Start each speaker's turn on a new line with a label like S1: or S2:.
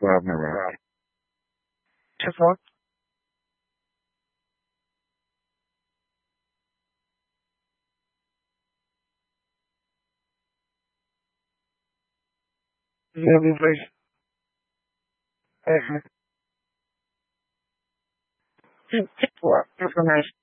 S1: Ragnarok. Just what? Lovely place. What? That's so nice.